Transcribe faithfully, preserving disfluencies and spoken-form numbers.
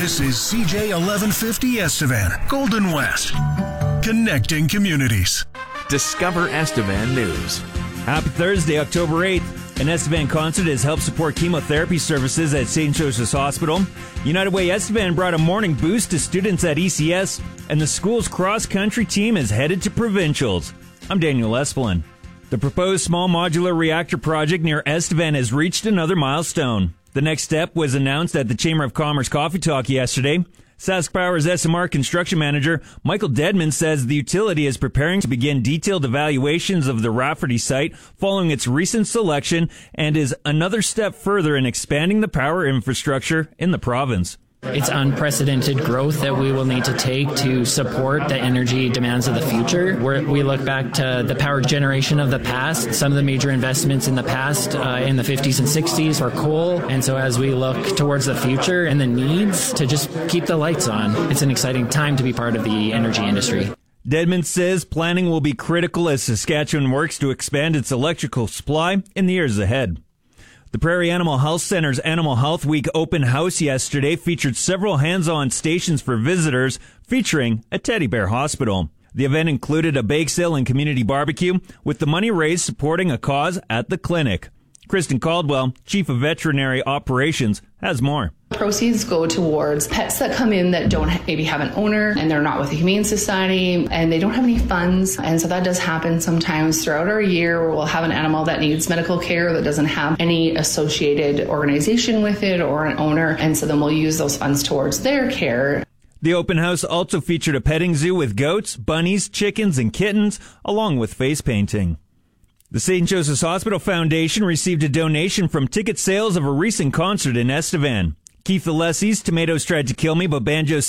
This is C J eleven fifty Estevan, Golden West, connecting communities. Discover Estevan News. Happy Thursday, October eighth. An Estevan concert has helped support chemotherapy services at Saint Joseph's Hospital. United Way Estevan brought a morning boost to students at E C S, and the school's cross-country team is headed to provincials. I'm Daniel Espelin. The proposed small modular reactor project near Estevan has reached another milestone. The next step was announced at the Chamber of Commerce Coffee Talk yesterday. Sask Power's S M R construction manager, Michael Dedman, says the utility is preparing to begin detailed evaluations of the Rafferty site following its recent selection and is another step further in expanding the power infrastructure in the province. It's unprecedented growth that we will need to take to support the energy demands of the future. We're, we look back to the power generation of the past. Some of the major investments in the past, uh, in the fifties and sixties, were coal. And so as we look towards the future and the needs to just keep the lights on, it's an exciting time to be part of the energy industry. Dedman says planning will be critical as Saskatchewan works to expand its electrical supply in the years ahead. The Prairie Animal Health Center's Animal Health Week open house yesterday featured several hands-on stations for visitors featuring a teddy bear hospital. The event included a bake sale and community barbecue, with the money raised supporting a cause at the clinic. Kristen Caldwell, Chief of Veterinary Operations, has more. Proceeds go towards pets that come in that don't maybe have an owner and they're not with the Humane Society and they don't have any funds. And so that does happen sometimes throughout our year where we'll have an animal that needs medical care that doesn't have any associated organization with it or an owner. And so then we'll use those funds towards their care. The open house also featured a petting zoo with goats, bunnies, chickens, and kittens, along with face painting. The Saint Joseph's Hospital Foundation received a donation from ticket sales of a recent concert in Estevan. Keith Alessi's Tomatoes Tried to Kill Me, but Banjo